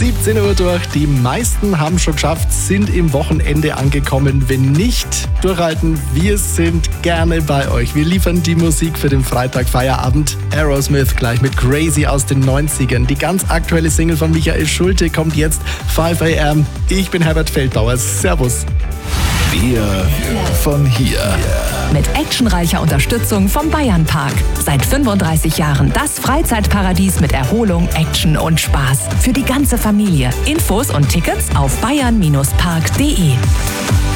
17 Uhr durch. Die meisten haben schon geschafft, sind im Wochenende angekommen. Wenn nicht, durchhalten. Wir sind gerne bei euch. Wir liefern die Musik für den Freitag-Feierabend. Aerosmith gleich mit Crazy aus den 90ern. Die ganz aktuelle Single von Michael Schulte kommt jetzt. 5 AM. Ich bin Herbert Feldbauer. Servus. Wir von hier. Mit actionreicher Unterstützung vom Bayernpark. Seit 35 Jahren das Freizeitparadies mit Erholung, Action und Spaß. Für die ganze Familie. Infos und Tickets auf bayern-park.de.